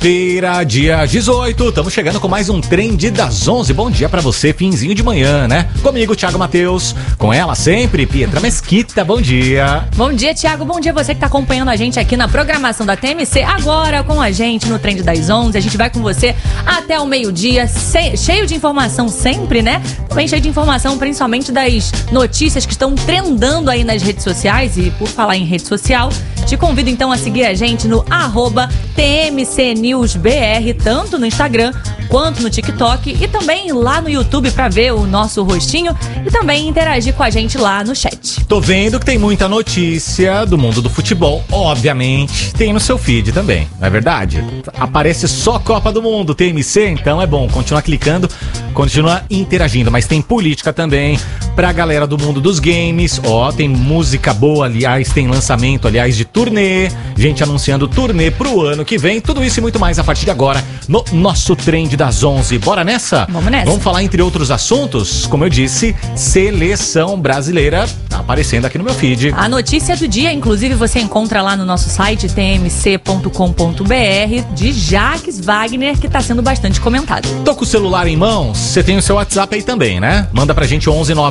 Quinta-feira, dia 18, estamos chegando com mais um Trend das 11. Bom dia pra você, finzinho de manhã, né? Comigo, Thiago Matheus, com ela sempre, Pietra Mesquita, bom dia. Bom dia, Thiago, bom dia você que tá acompanhando a gente aqui na programação da TMC. Agora com a gente no Trend das 11, a gente vai com você até o meio-dia, cheio de informação sempre, né? Também cheio de informação, principalmente das notícias que estão trendando aí nas redes sociais. E por falar em rede social, te convido então a seguir a gente no @TMCNewsBR, tanto no Instagram quanto no TikTok e também lá no YouTube pra ver o nosso rostinho e também interagir com a gente lá no chat. Tô vendo que tem muita notícia do mundo do futebol, obviamente, tem no seu feed também, não é verdade? Aparece só Copa do Mundo, TMC, então é bom, continua clicando, continua interagindo, mas tem política também pra galera do mundo dos games, tem música boa, aliás, tem lançamento, aliás, de turnê, gente anunciando turnê pro ano que vem, tudo isso e muito mais a partir de agora no nosso Trend das 11. Bora nessa? Vamos nessa. Vamos falar, entre outros assuntos, como eu disse, seleção brasileira tá aparecendo aqui no meu feed. A notícia do dia, inclusive, você encontra lá no nosso site tmc.com.br de Jacques Wagner, que tá sendo bastante comentado. Tô com o celular em mãos, você tem o seu WhatsApp aí também, né? Manda pra gente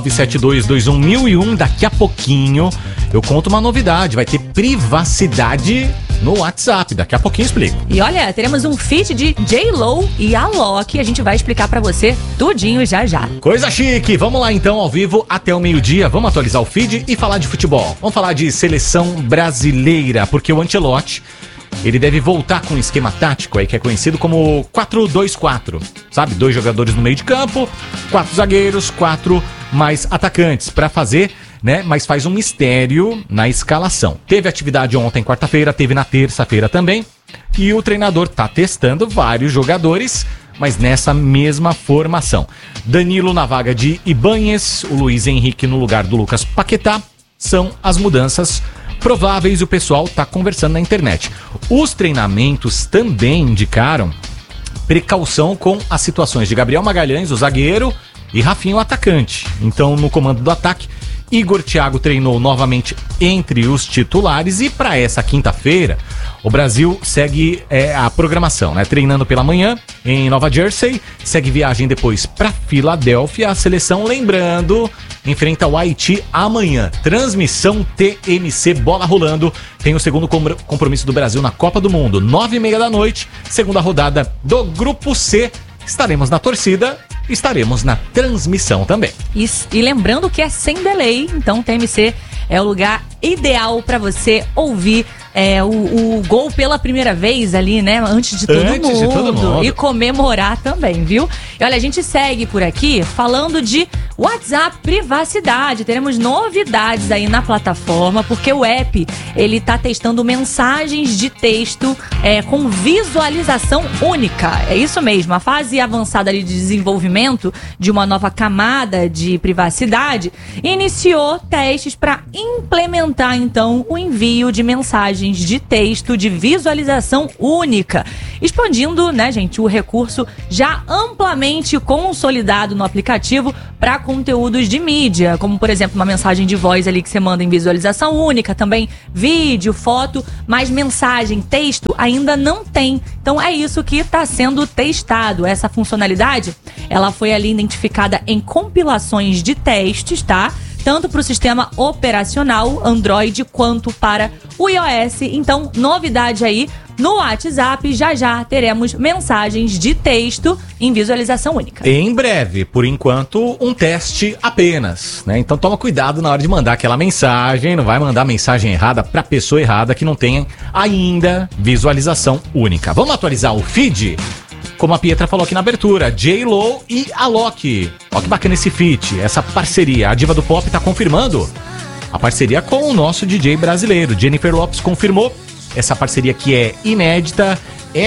11972211001. Daqui a pouquinho eu conto uma novidade, vai ter privacidade no WhatsApp, daqui a pouquinho explico. E olha, teremos um feat de J.Lo e Alok, a gente vai explicar pra você tudinho já já. Coisa chique, vamos lá então ao vivo até o meio-dia, vamos atualizar o feed e falar de futebol. Vamos falar de seleção brasileira, porque o Ancelotti, ele deve voltar com um esquema tático aí que é conhecido como 4-2-4, sabe? 2 jogadores no meio de campo, 4 zagueiros, 4 mais atacantes pra fazer, né? Mas faz um mistério na escalação. Teve atividade ontem, quarta-feira, teve na terça-feira também. E o treinador tá testando vários jogadores, mas nessa mesma formação. Danilo na vaga de Ibáñez, o Luiz Henrique no lugar do Lucas Paquetá. São as mudanças prováveis e o pessoal tá conversando na internet. Os treinamentos também indicaram precaução com as situações de Gabriel Magalhães, o zagueiro, e Rafinha, o atacante. Então, no comando do ataque, Igor Thiago treinou novamente entre os titulares e para essa quinta-feira o Brasil segue a programação, né? Treinando pela manhã em Nova Jersey, segue viagem depois para Filadélfia. A seleção, lembrando, enfrenta o Haiti amanhã. Transmissão TMC, bola rolando. Tem o segundo compromisso do Brasil na Copa do Mundo, 9h30 da noite, segunda rodada do Grupo C. Estaremos na torcida, estaremos na transmissão também. Isso. E lembrando que é sem delay, então TMC é o lugar ideal para você ouvir o gol pela primeira vez ali, né? Antes de todo mundo. E comemorar também, viu? E olha, a gente segue por aqui falando de WhatsApp privacidade. Teremos novidades aí na plataforma, porque o app, ele tá testando mensagens de texto com visualização única. É isso mesmo, a fase avançada ali de desenvolvimento de uma nova camada de privacidade iniciou testes para implementar, então, o envio de mensagens de texto de visualização única, expandindo, né, gente, o recurso já amplamente consolidado no aplicativo para conteúdos de mídia, como, por exemplo, uma mensagem de voz ali que você manda em visualização única, também vídeo, foto, mas mensagem, texto ainda não tem. Então é isso que está sendo testado. Essa funcionalidade, ela foi ali identificada em compilações de testes, tá? Tanto para o sistema operacional Android quanto para o iOS. Então, novidade aí no WhatsApp, já teremos mensagens de texto em visualização única. Em breve, por enquanto, um teste apenas, né? Então toma cuidado na hora de mandar aquela mensagem, não vai mandar mensagem errada para pessoa errada que não tenha ainda visualização única. Vamos atualizar o feed? Como a Pietra falou aqui na abertura, J.Lo e Alok. Olha que bacana esse feat, essa parceria. A diva do pop tá confirmando a parceria com o nosso DJ brasileiro. Jennifer Lopez confirmou essa parceria que é inédita.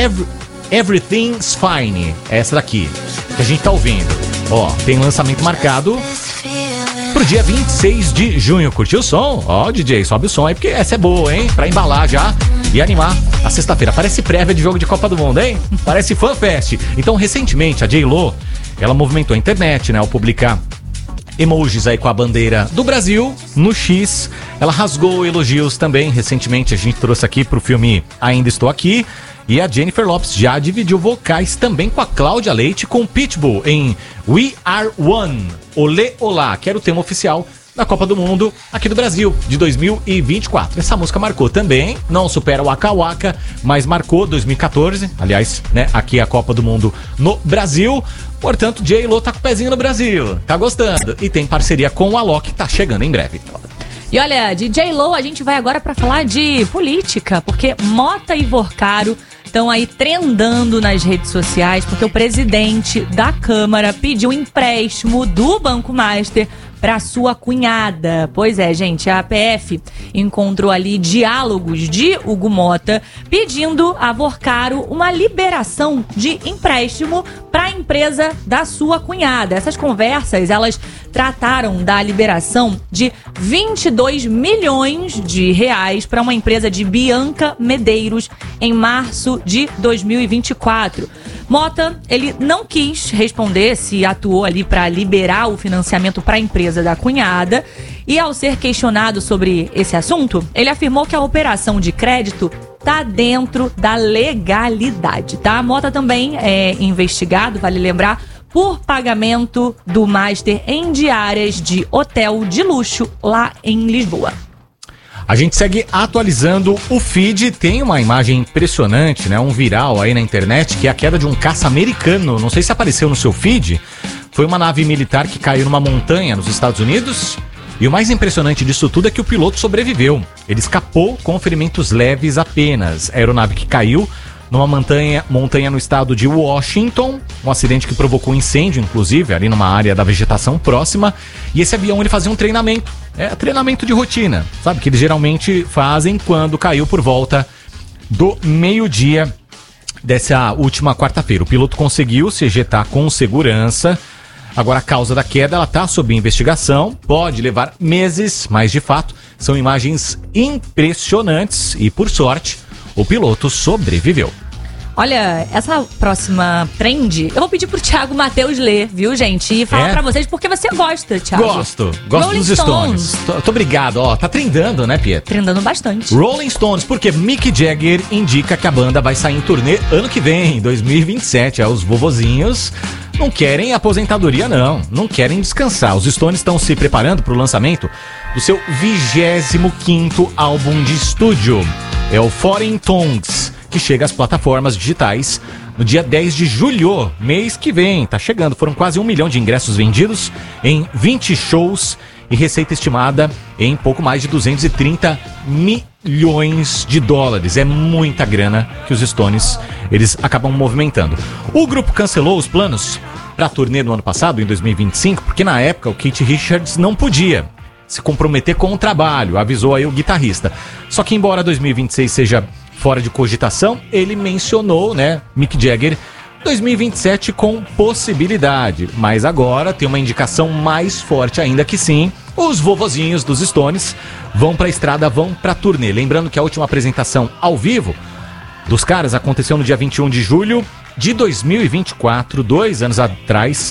Everything's Fine. É essa daqui que a gente tá ouvindo. Tem lançamento marcado pro dia 26 de junho. Curtiu o som? DJ, sobe o som aí, porque essa é boa, hein? Pra embalar já e animar a sexta-feira. Parece prévia de jogo de Copa do Mundo, hein? Parece FanFest. Então, recentemente, a J.Lo, ela movimentou a internet, né? Ao publicar emojis aí com a bandeira do Brasil no X. Ela rasgou elogios também. Recentemente a gente trouxe aqui pro filme Ainda Estou Aqui. E a Jennifer Lopez já dividiu vocais também com a Cláudia Leite com Pitbull em We Are One, Olê Olá, que era o tema oficial da Copa do Mundo aqui do Brasil, de 2024. Essa música marcou também, não supera o Waka Waka, mas marcou 2014, aliás, né, aqui a Copa do Mundo no Brasil. Portanto, J.Lo tá com o pezinho no Brasil, tá gostando. E tem parceria com o Alok, que tá chegando em breve. E olha, de J.Lo a gente vai agora pra falar de política, porque Mota e Vorcaro estão aí trendando nas redes sociais, porque o presidente da Câmara pediu um empréstimo do Banco Master para sua cunhada. Pois é, gente, a APF encontrou ali diálogos de Hugo Mota pedindo a Vorcaro uma liberação de empréstimo para a empresa da sua cunhada. Essas conversas, elas trataram da liberação de 22 milhões de reais para uma empresa de Bianca Medeiros em março de 2024. Mota, ele não quis responder se atuou ali para liberar o financiamento para a empresa da cunhada. E ao ser questionado sobre esse assunto, ele afirmou que a operação de crédito está dentro da legalidade, tá? Mota também é investigado, vale lembrar, por pagamento do Master em diárias de hotel de luxo lá em Lisboa. A gente segue atualizando o feed, tem uma imagem impressionante, né? Um viral aí na internet, que é a queda de um caça americano. Não sei se apareceu no seu feed. Foi uma nave militar que caiu numa montanha nos Estados Unidos. E o mais impressionante disso tudo é que o piloto sobreviveu. Ele escapou com ferimentos leves apenas. A aeronave que caiu numa montanha no estado de Washington, um acidente que provocou incêndio, inclusive, ali numa área da vegetação próxima. E esse avião, ele fazia um treinamento, treinamento de rotina, sabe? Que eles geralmente fazem quando caiu por volta do meio-dia dessa última quarta-feira. O piloto conseguiu se ejetar com segurança. Agora, a causa da queda, ela está sob investigação, pode levar meses, mas de fato, são imagens impressionantes e, por sorte, o piloto sobreviveu. Olha, essa próxima trend, eu vou pedir pro Thiago Matheus ler, viu, gente? E falar pra vocês porque você gosta, Thiago. Gosto dos Stones. Tô obrigado, ó, tá trendando, né, Pietro? Trendando bastante. Rolling Stones, porque Mick Jagger indica que a banda vai sair em turnê ano que vem, 2027. Os vovozinhos não querem aposentadoria, não querem descansar. Os Stones estão se preparando pro lançamento do seu 25º álbum de estúdio. É o Foreign Tongues, que chega às plataformas digitais no dia 10 de julho, mês que vem. Tá chegando, foram quase 1 milhão de ingressos vendidos em 20 shows e receita estimada em pouco mais de 230 milhões de dólares. É muita grana que os Stones, eles acabam movimentando. O grupo cancelou os planos para a turnê no ano passado, em 2025, porque na época o Keith Richards não podia se comprometer com o trabalho, avisou aí o guitarrista. Só que embora 2026 seja fora de cogitação, ele mencionou, né, Mick Jagger, 2027 com possibilidade. Mas agora tem uma indicação mais forte ainda que sim, os vovozinhos dos Stones vão pra estrada, vão pra turnê. Lembrando que a última apresentação ao vivo dos caras aconteceu no dia 21 de julho de 2024, 2 anos atrás,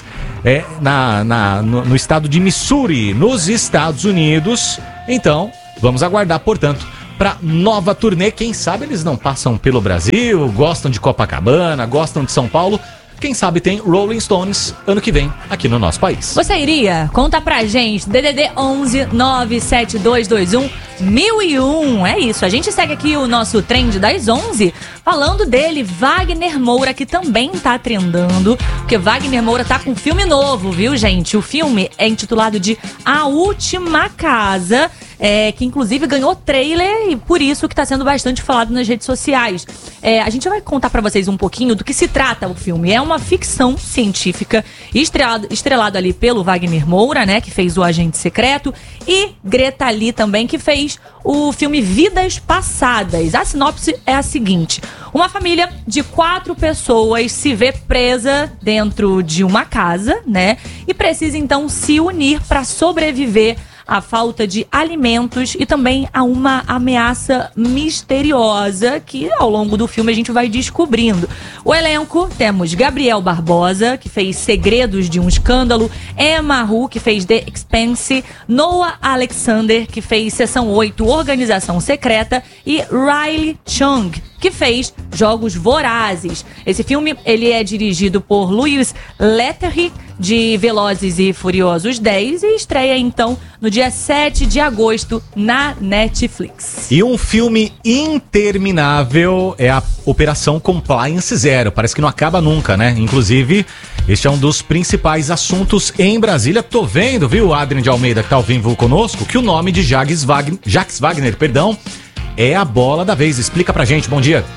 no estado de Missouri, nos Estados Unidos. Então, vamos aguardar, portanto, para nova turnê. Quem sabe eles não passam pelo Brasil, gostam de Copacabana, gostam de São Paulo. Quem sabe tem Rolling Stones ano que vem aqui no nosso país. Você iria? Conta pra gente. DDD 11 97221 1001. É isso, a gente segue aqui o nosso trend das 11 falando dele, Wagner Moura, que também tá trendando, porque Wagner Moura tá com um filme novo, viu, gente? O filme é intitulado de A Última Casa, que inclusive ganhou trailer e por isso que tá sendo bastante falado nas redes sociais. A gente vai contar pra vocês um pouquinho do que se trata o filme. É uma ficção científica estrelado ali pelo Wagner Moura, né, que fez O Agente Secreto, e Greta Lee também, que fez o filme Vidas Passadas. A sinopse é a seguinte: uma família de 4 pessoas se vê presa dentro de uma casa, né, e precisa então se unir para sobreviver à falta de alimentos e também a uma ameaça misteriosa que ao longo do filme a gente vai descobrindo. O elenco, temos Gabriel Barbosa, que fez Segredos de um Escândalo, Emma Hu, que fez The Expanse, Noah Alexander, que fez Seção 8, Organização Secreta, e Riley Chung, que fez Jogos Vorazes. Esse filme, ele é dirigido por Louis Leterrier, de Velozes e Furiosos 10, e estreia então no dia 7 de agosto na Netflix. E um filme interminável é a Operação Compliance Zero. Parece que não acaba nunca, né? Inclusive, este é um dos principais assuntos em Brasília. Tô vendo, viu, Adrian de Almeida, que tá ao vivo conosco, que o nome de Jacques Wagner, é a bola da vez. Explica pra gente. Bom dia.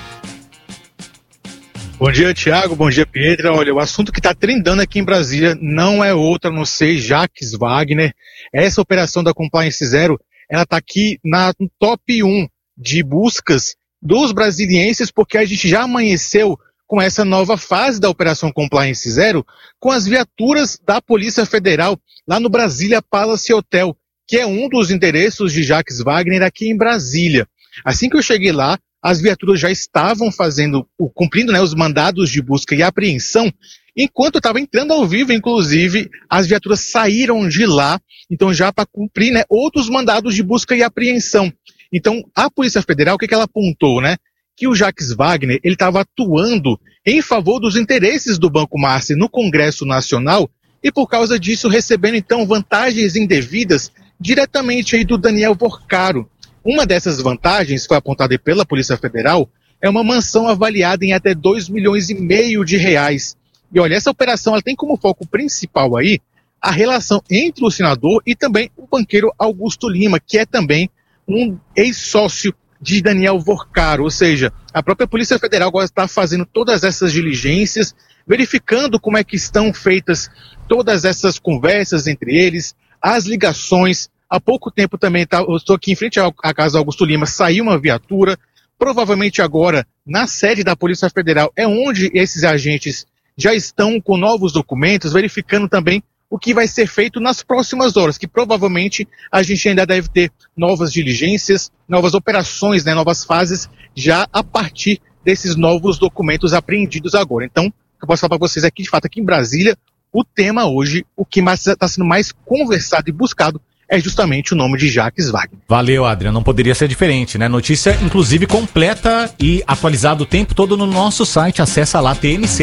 Bom dia, Thiago. Bom dia, Pietra. Olha, o assunto que está trendando aqui em Brasília não é outro a não ser Jacques Wagner. Essa operação da Compliance Zero, ela está aqui no top 1 de buscas dos brasilienses, porque a gente já amanheceu com essa nova fase da Operação Compliance Zero, com as viaturas da Polícia Federal lá no Brasília Palace Hotel, que é um dos endereços de Jacques Wagner aqui em Brasília. Assim que eu cheguei lá, as viaturas já estavam cumprindo, né, os mandados de busca e apreensão. Enquanto eu estava entrando ao vivo, inclusive, as viaturas saíram de lá, então já para cumprir, né, outros mandados de busca e apreensão. Então, a Polícia Federal, o que ela apontou, né? Que o Jacques Wagner, ele estava atuando em favor dos interesses do Banco Master no Congresso Nacional e, por causa disso, recebendo, então, vantagens indevidas diretamente aí do Daniel Porcaro. Uma dessas vantagens, foi apontada pela Polícia Federal, é uma mansão avaliada em até 2,5 milhões de reais. E olha, essa operação ela tem como foco principal aí a relação entre o senador e também o banqueiro Augusto Lima, que é também um ex-sócio de Daniel Porcaro. Ou seja, a própria Polícia Federal agora está fazendo todas essas diligências, verificando como é que estão feitas todas essas conversas entre eles, as ligações. Há pouco tempo também, eu estou aqui em frente à casa do Augusto Lima, saiu uma viatura, provavelmente agora na sede da Polícia Federal é onde esses agentes já estão com novos documentos, verificando também o que vai ser feito nas próximas horas, que provavelmente a gente ainda deve ter novas diligências, novas operações, né, novas fases, já a partir desses novos documentos apreendidos agora. Então, eu posso falar para vocês aqui, de fato, aqui em Brasília, o tema hoje, o que está sendo mais conversado e buscado, é justamente o nome de Jacques Wagner. Valeu, Adriano. Não poderia ser diferente, né? Notícia, inclusive, completa e atualizada o tempo todo no nosso site. Acessa lá,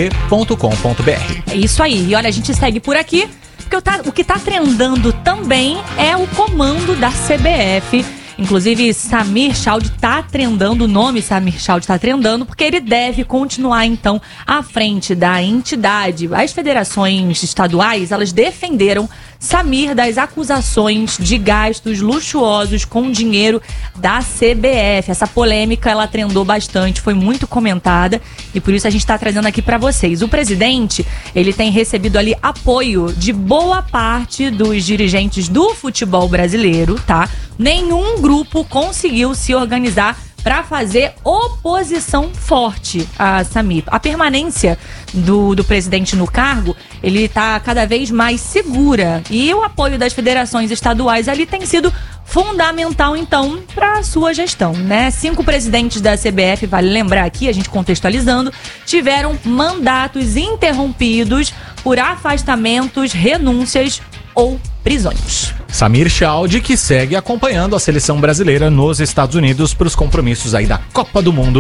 tmc.com.br. É isso aí. E olha, a gente segue por aqui, porque o que tá trendando também é o comando da CBF. Inclusive, Samir Chaude tá trendando, o nome Samir Chaude tá trendando, porque ele deve continuar, então, à frente da entidade. As federações estaduais, elas defenderam Samir das acusações de gastos luxuosos com dinheiro da CBF. Essa polêmica, ela trendou bastante, foi muito comentada e por isso a gente está trazendo aqui para vocês. O presidente, ele tem recebido ali apoio de boa parte dos dirigentes do futebol brasileiro, tá? Nenhum grupo conseguiu se organizar para fazer oposição forte a Samir. A permanência do presidente no cargo, ele está cada vez mais segura. E o apoio das federações estaduais ali tem sido fundamental, então, para a sua gestão, né? 5 presidentes da CBF, vale lembrar aqui, a gente contextualizando, tiveram mandatos interrompidos por afastamentos, renúncias ou prisões. Samir Chaude, que segue acompanhando a seleção brasileira nos Estados Unidos para os compromissos aí da Copa do Mundo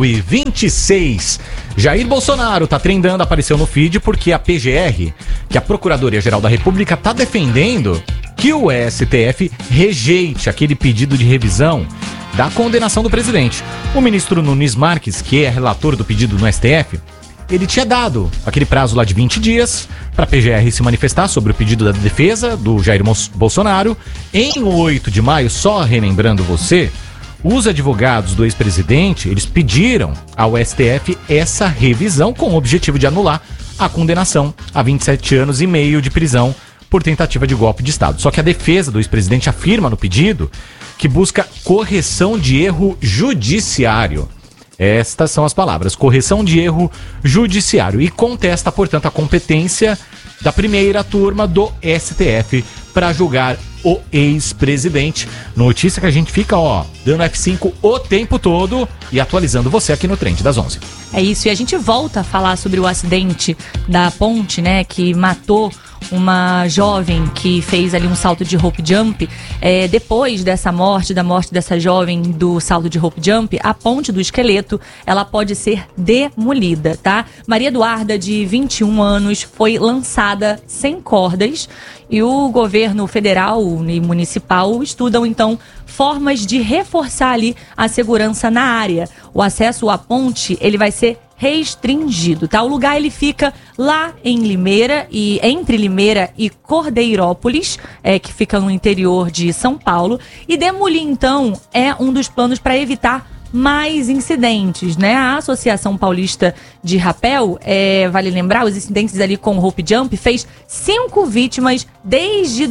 2026. Jair Bolsonaro tá trendando, apareceu no feed porque a PGR, que é a Procuradoria-Geral da República, tá defendendo que o STF rejeite aquele pedido de revisão da condenação do presidente. O ministro Nunes Marques, que é relator do pedido no STF, ele tinha dado aquele prazo lá de 20 dias para a PGR se manifestar sobre o pedido da defesa do Jair Bolsonaro. Em 8 de maio, só relembrando você, os advogados do ex-presidente, eles pediram ao STF essa revisão com o objetivo de anular a condenação a 27 anos e meio de prisão por tentativa de golpe de Estado. Só que a defesa do ex-presidente afirma no pedido que busca correção de erro judiciário. Estas são as palavras, correção de erro judiciário, e contesta, portanto, a competência da primeira turma do STF para julgar o ex-presidente. Notícia que a gente fica, dando F5 o tempo todo e atualizando você aqui no Trend das 11. É isso, e a gente volta a falar sobre o acidente da ponte, né, que matou uma jovem que fez ali um salto de rope jump. Depois da morte dessa jovem do salto de rope jump, a ponte do esqueleto, ela pode ser demolida, tá? Maria Eduarda, de 21 anos, foi lançada sem cordas e o governo federal e municipal estudam, então, formas de reforçar ali a segurança na área. O acesso à ponte, ele vai ser restringido, tá? O lugar, ele fica lá em Limeira, e entre Limeira e Cordeirópolis, que fica no interior de São Paulo, e demolir, então, é um dos planos para evitar mais incidentes, né? A Associação Paulista de Rapel, vale lembrar, os incidentes ali com o rope jump, fez 5 vítimas desde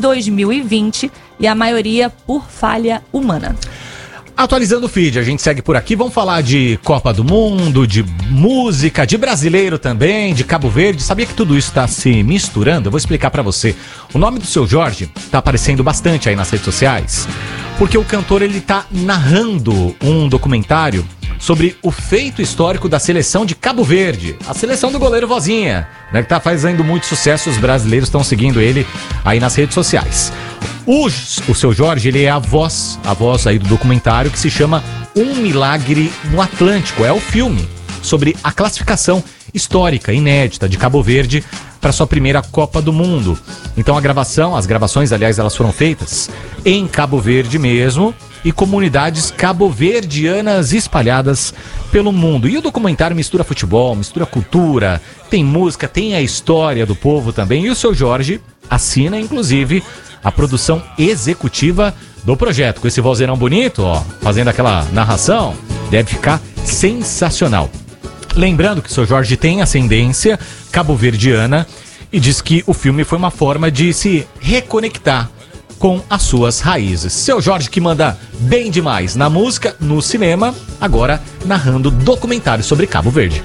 2020 e a maioria por falha humana. Atualizando o feed, a gente segue por aqui, vamos falar de Copa do Mundo, de música, de brasileiro também, de Cabo Verde. Sabia que tudo isso está se misturando? Eu vou explicar pra você. O nome do Seu Jorge tá aparecendo bastante aí nas redes sociais, porque o cantor, ele tá narrando um documentário sobre o feito histórico da seleção de Cabo Verde, a seleção do goleiro Vozinha, né, que tá fazendo muito sucesso, os brasileiros estão seguindo ele aí nas redes sociais. O Seu Jorge, ele é a voz aí do documentário que se chama Um Milagre no Atlântico. É o filme sobre a classificação histórica, inédita, de Cabo Verde para sua primeira Copa do Mundo. Então as gravações, aliás, elas foram feitas em Cabo Verde mesmo, e comunidades cabo-verdianas espalhadas pelo mundo. E o documentário mistura futebol, mistura cultura, tem música, tem a história do povo também. E o Seu Jorge assina, inclusive, a produção executiva do projeto. Com esse vozeirão bonito, fazendo aquela narração, deve ficar sensacional. Lembrando que o Seu Jorge tem ascendência cabo-verdiana e diz que o filme foi uma forma de se reconectar com as suas raízes. Seu Jorge, que manda bem demais na música, no cinema, agora narrando documentários sobre Cabo Verde.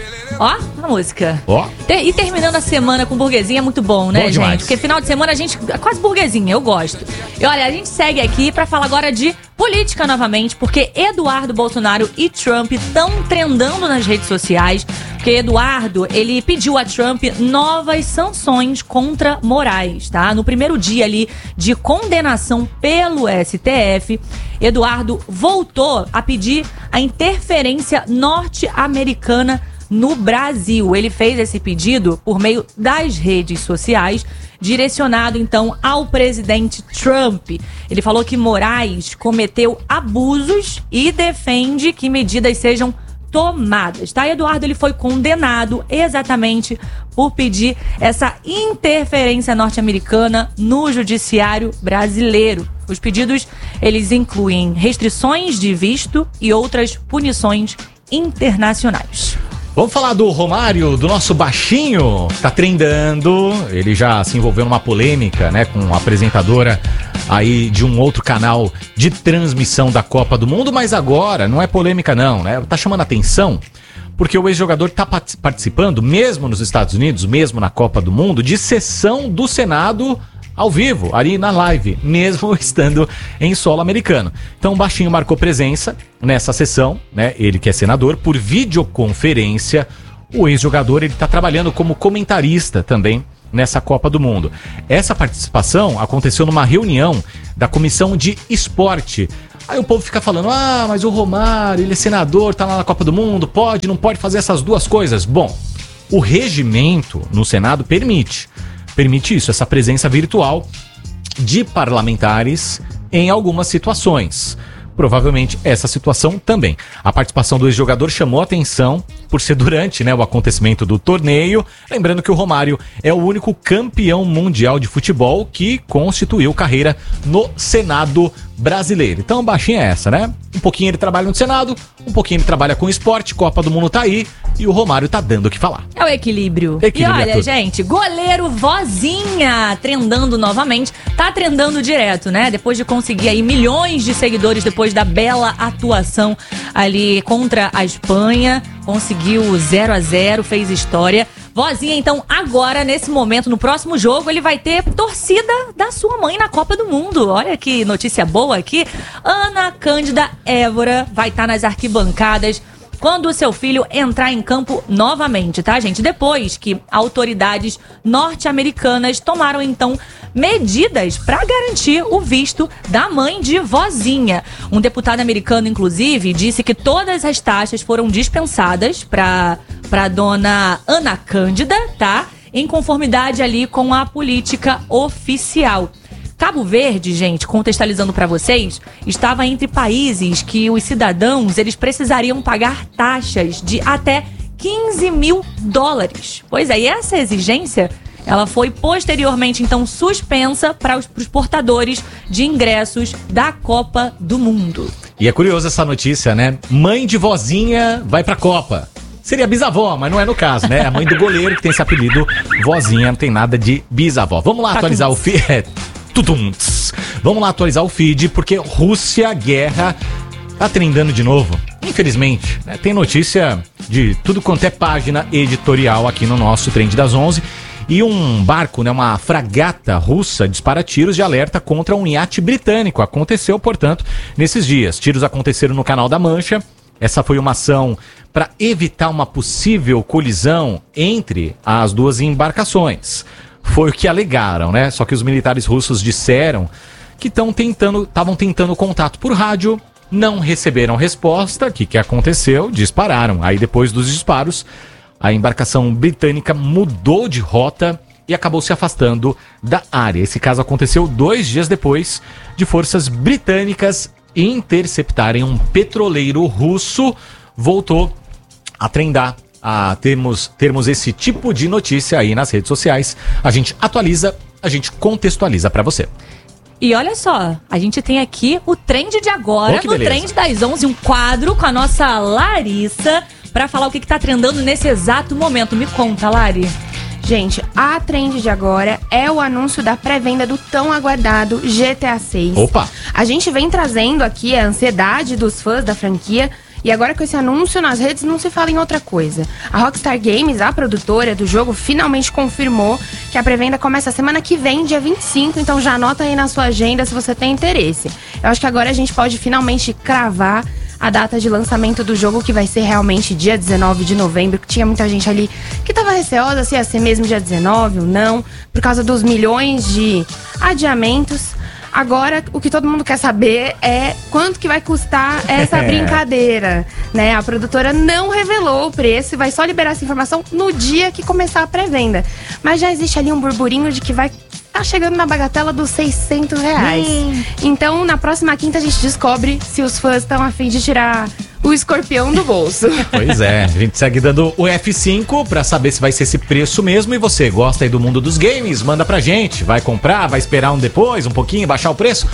Ó, a música. E terminando a semana com burguesinha é muito bom, né, gente? Porque final de semana a gente é quase burguesinha, eu gosto. E olha, a gente segue aqui pra falar agora de política novamente, porque Eduardo Bolsonaro e Trump estão trendando nas redes sociais, porque Eduardo, ele pediu a Trump novas sanções contra Moraes, tá? No primeiro dia ali de condenação pelo STF, Eduardo voltou a pedir a interferência norte-americana no Brasil. Ele fez esse pedido por meio das redes sociais, direcionado então ao presidente Trump. Ele falou que Moraes cometeu abusos e defende que medidas sejam tomadas, tá? Eduardo, ele foi condenado exatamente por pedir essa interferência norte-americana no judiciário brasileiro. Os pedidos, eles incluem restrições de visto e outras punições internacionais. Vamos falar do Romário, do nosso baixinho, tá trendando. Ele já se envolveu numa polêmica, né, com a apresentadora aí de um outro canal de transmissão da Copa do Mundo, mas agora não é polêmica não, né? Tá chamando atenção porque o ex-jogador tá participando, mesmo nos Estados Unidos, mesmo na Copa do Mundo, de sessão do Senado ao vivo, ali na live, mesmo estando em solo americano. Então o baixinho marcou presença nessa sessão, né? Ele que é senador, por videoconferência. O ex-jogador, ele tá trabalhando como comentarista também nessa Copa do Mundo. Essa participação aconteceu numa reunião da Comissão de Esporte. Aí o povo fica falando, mas o Romário, ele é senador, tá lá na Copa do Mundo, pode, não pode fazer essas duas coisas? Bom, o regimento no Senado permite isso, essa presença virtual de parlamentares em algumas situações. Provavelmente essa situação também. A participação do ex-jogador chamou a atenção por ser durante, né, o acontecimento do torneio. Lembrando que o Romário é o único campeão mundial de futebol que constituiu carreira no Senado brasileiro. Então, baixinha é essa, né? Um pouquinho ele trabalha no Senado, um pouquinho ele trabalha com esporte, Copa do Mundo tá aí e o Romário tá dando o que falar. É o equilíbrio. E olha, gente, goleiro Vozinha trendando novamente, tá trendando direto, né? Depois de conseguir aí milhões de seguidores depois da bela atuação ali contra a Espanha, conseguiu 0-0, fez história. Vozinha, então, agora, nesse momento, no próximo jogo, ele vai ter torcida da sua mãe na Copa do Mundo. Olha que notícia boa aqui. Ana Cândida Évora vai estar nas arquibancadas quando o seu filho entrar em campo novamente, tá, gente? Depois que autoridades norte-americanas tomaram, então, medidas para garantir o visto da mãe de Vozinha. Um deputado americano, inclusive, disse que todas as taxas foram dispensadas para dona Ana Cândida, tá? Em conformidade ali com a política oficial. Cabo Verde, gente, contextualizando para vocês, estava entre países que os cidadãos eles precisariam pagar taxas de até $15 mil. Pois é, e essa exigência ela foi posteriormente, então, suspensa para os portadores de ingressos da Copa do Mundo. E é curiosa essa notícia, né? Mãe de Vozinha vai pra Copa. Seria bisavó, mas não é no caso, né? A mãe do goleiro que tem esse apelido Vozinha, não tem nada de bisavó. Vamos lá atualizar o feed. Vamos lá atualizar o feed, porque Rússia, guerra, tá trendando de novo. Infelizmente, né? Tem notícia de tudo quanto é página editorial aqui no nosso Trend das 11. E um barco, né, uma fragata russa, dispara tiros de alerta contra um iate britânico. Aconteceu, portanto, nesses dias. Tiros aconteceram no Canal da Mancha. Essa foi uma ação para evitar uma possível colisão entre as duas embarcações. Foi o que alegaram, né? Só que os militares russos disseram que estavam tentando contato por rádio, não receberam resposta. O que aconteceu? Dispararam. Aí depois dos disparos, a embarcação britânica mudou de rota e acabou se afastando da área. Esse caso aconteceu 2 dias depois de forças britânicas interceptarem um petroleiro russo. Voltou a trendar, a termos esse tipo de notícia aí nas redes sociais. A gente atualiza, a gente contextualiza pra você. E olha só, a gente tem aqui o Trend de agora, no Trend das 11, um quadro com a nossa Larissa pra falar o que tá trendando nesse exato momento. Me conta, Lari. Gente, a trend de agora é o anúncio da pré-venda do tão aguardado GTA 6. Opa! A gente vem trazendo aqui a ansiedade dos fãs da franquia. E agora com esse anúncio nas redes não se fala em outra coisa. A Rockstar Games, a produtora do jogo, finalmente confirmou que a pré-venda começa semana que vem, dia 25. Então já anota aí na sua agenda se você tem interesse. Eu acho que agora a gente pode finalmente cravar a data de lançamento do jogo, que vai ser realmente dia 19 de novembro, que tinha muita gente ali que tava receosa se ia ser mesmo dia 19 ou não, por causa dos milhões de adiamentos. Agora, o que todo mundo quer saber é quanto que vai custar essa brincadeira, né? A produtora não revelou o preço e vai só liberar essa informação no dia que começar a pré-venda. Mas já existe ali um burburinho de que vai tá chegando na bagatela dos R$600. Então, na próxima quinta, a gente descobre se os fãs estão a fim de tirar o escorpião do bolso. Pois é, a gente segue dando o F5 pra saber se vai ser esse preço mesmo. E você gosta aí do mundo dos games? Manda pra gente. Vai comprar? Vai esperar um pouquinho, baixar o preço?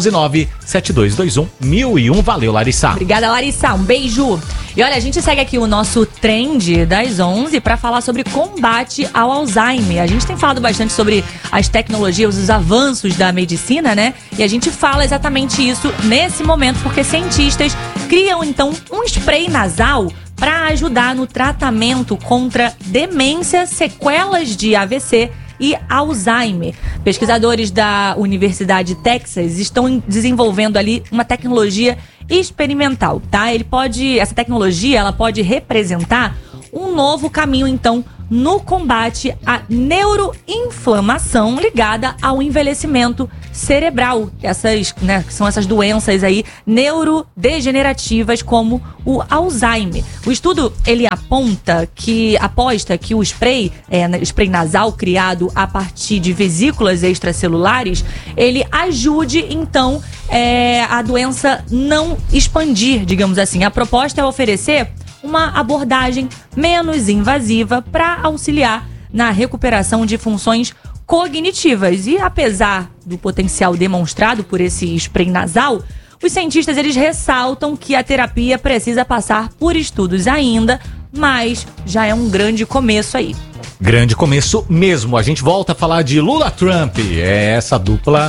11972211001. Valeu, Larissa. Obrigada, Larissa. Um beijo. E olha, a gente segue aqui o nosso Trend das 11 pra falar sobre combate ao Alzheimer. A gente tem falado bastante sobre as tecnologias, os avanços da medicina, né? E a gente fala exatamente isso nesse momento, porque cientistas criam, então, um spray nasal para ajudar no tratamento contra demência, sequelas de AVC e Alzheimer. Pesquisadores da Universidade de Texas estão desenvolvendo ali uma tecnologia experimental, tá? Essa tecnologia, ela pode representar um novo caminho, então, no combate à neuroinflamação ligada ao envelhecimento cerebral. Essas, né, são essas doenças aí neurodegenerativas como o Alzheimer. O estudo, ele aposta que o spray nasal criado a partir de vesículas extracelulares, ele ajude, então, a doença não expandir, digamos assim. A proposta é oferecer uma abordagem menos invasiva para auxiliar na recuperação de funções cognitivas. E apesar do potencial demonstrado por esse spray nasal, os cientistas eles ressaltam que a terapia precisa passar por estudos ainda, mas já é um grande começo aí. Grande começo mesmo. A gente volta a falar de Lula Trump. Essa dupla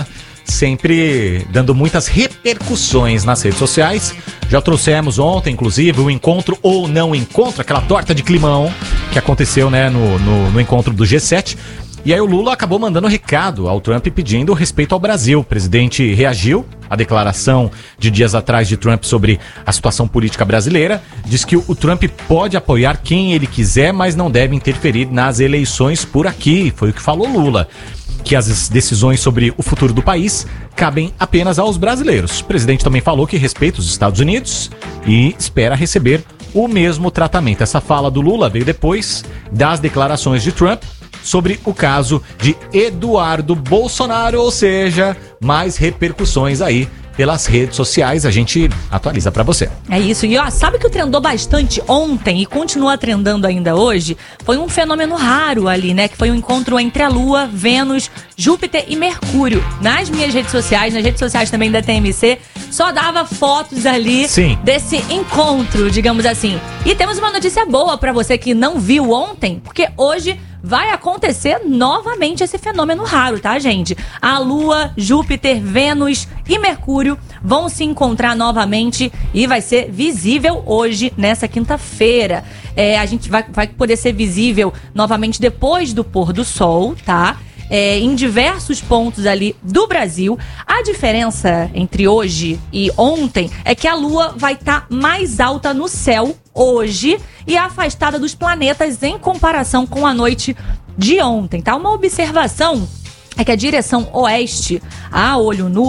sempre dando muitas repercussões nas redes sociais. Já trouxemos ontem, inclusive, o encontro ou não encontro, aquela torta de climão que aconteceu, né, no encontro do G7. E aí o Lula acabou mandando recado ao Trump pedindo respeito ao Brasil. O presidente reagiu à declaração de dias atrás de Trump sobre a situação política brasileira. Diz que o Trump pode apoiar quem ele quiser, mas não deve interferir nas eleições por aqui. Foi o que falou Lula. Que as decisões sobre o futuro do país cabem apenas aos brasileiros. O presidente também falou que respeita os Estados Unidos e espera receber o mesmo tratamento. Essa fala do Lula veio depois das declarações de Trump sobre o caso de Eduardo Bolsonaro, ou seja, mais repercussões aí pelas redes sociais, a gente atualiza pra você. É isso, e ó, sabe que o trendou bastante ontem e continua trendando ainda hoje? Foi um fenômeno raro ali, né? Que foi um encontro entre a Lua, Vênus, Júpiter e Mercúrio. Nas minhas redes sociais, nas redes sociais também da TMC, só dava fotos ali desse encontro, digamos assim. E temos uma notícia boa pra você que não viu ontem, porque hoje vai acontecer novamente esse fenômeno raro, tá, gente? A Lua, Júpiter, Vênus e Mercúrio vão se encontrar novamente e vai ser visível hoje, nessa quinta-feira. A gente vai poder ser visível novamente depois do pôr do sol, tá? Em diversos pontos ali do Brasil. A diferença entre hoje e ontem é que a Lua vai estar mais alta no céu hoje e afastada dos planetas em comparação com a noite de ontem, tá? Uma observação é que a direção oeste, a olho nu,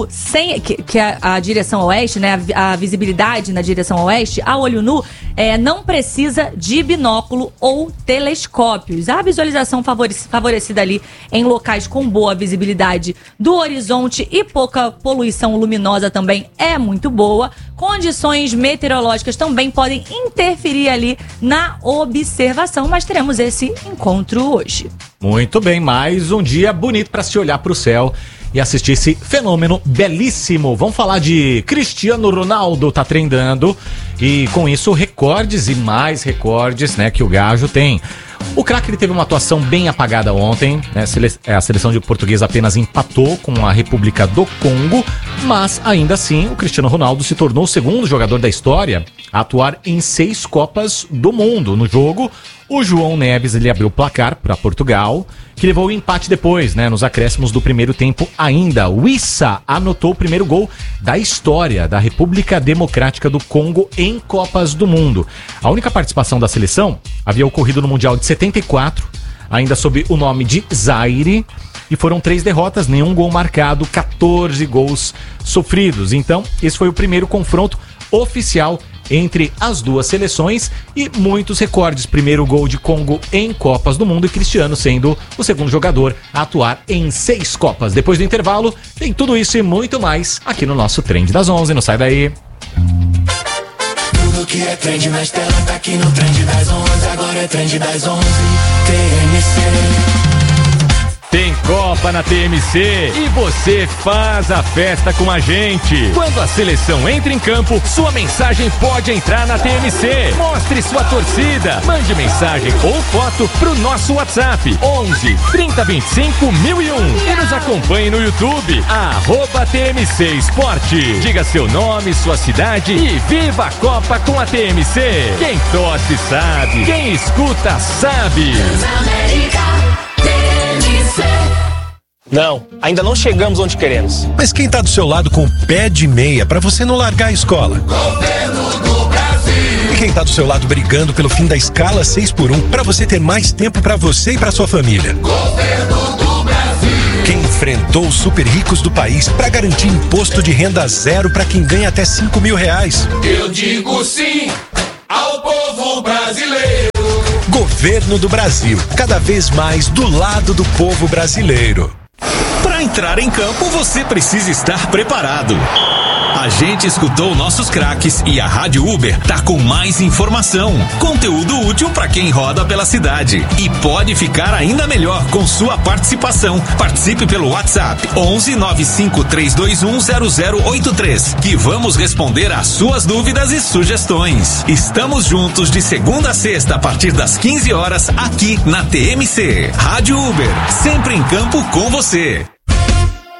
a direção oeste, né, a visibilidade na direção oeste, a olho nu, não precisa de binóculo ou telescópios. A visualização favorecida ali em locais com boa visibilidade do horizonte e pouca poluição luminosa também é muito boa. Condições meteorológicas também podem interferir ali na observação, mas teremos esse encontro hoje. Muito bem, mais um dia bonito para se olhar para o céu e assistir esse fenômeno belíssimo. Vamos falar de Cristiano Ronaldo, tá trendando, e com isso recordes e mais recordes, né, que o Gajo tem. O craque ele teve uma atuação bem apagada ontem, né? A seleção de portuguesa apenas empatou com a República do Congo, mas ainda assim o Cristiano Ronaldo se tornou o segundo jogador da história a atuar em 6 Copas do Mundo. No jogo, o João Neves ele abriu o placar para Portugal, que levou o empate depois, né? Nos acréscimos do primeiro tempo ainda. O Issa anotou o primeiro gol da história da República Democrática do Congo em Copas do Mundo. A única participação da seleção havia ocorrido no Mundial de 74, ainda sob o nome de Zaire, e foram 3 derrotas, nenhum gol marcado, 14 gols sofridos. Então, esse foi o primeiro confronto oficial entre as duas seleções e muitos recordes. Primeiro gol de Congo em Copas do Mundo e Cristiano sendo o segundo jogador a atuar em 6 Copas. Depois do intervalo, tem tudo isso e muito mais aqui no nosso Trend das 11. Não sai daí. Tudo que é trend na tela tá aqui no Trend das 11. Agora é Trend das 11. TMC. Tem Copa na TMC e você faz a festa com a gente. Quando a seleção entra em campo, sua mensagem pode entrar na TMC. Mostre sua torcida. Mande mensagem ou foto pro nosso WhatsApp 11 30 25 1001 e nos acompanhe no YouTube @TMC Esporte. Diga seu nome, sua cidade e viva a Copa com a TMC. Quem torce sabe, quem escuta sabe. Não, ainda não chegamos onde queremos. Mas quem tá do seu lado com o pé de meia pra você não largar a escola? Governo do Brasil. E quem tá do seu lado brigando pelo fim da escala 6x1 pra você ter mais tempo pra você e pra sua família? Governo do Brasil. Quem enfrentou os super ricos do país pra garantir imposto de renda zero pra quem ganha até R$5.000? Eu digo sim ao povo brasileiro. Governo do Brasil, cada vez mais do lado do povo brasileiro. Para entrar em campo, você precisa estar preparado. A gente escutou nossos craques e a Rádio Uber tá com mais informação, conteúdo útil para quem roda pela cidade e pode ficar ainda melhor com sua participação. Participe pelo WhatsApp 11 95 321 0083 que vamos responder às suas dúvidas e sugestões. Estamos juntos de segunda a sexta a partir das 15 horas aqui na TMC. Rádio Uber, sempre em campo com você.